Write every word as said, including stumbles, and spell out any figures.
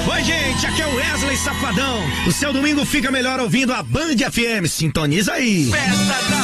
Oi, gente, aqui é o Wesley Safadão. O seu domingo fica melhor ouvindo a Band F M. Sintoniza aí. Festa da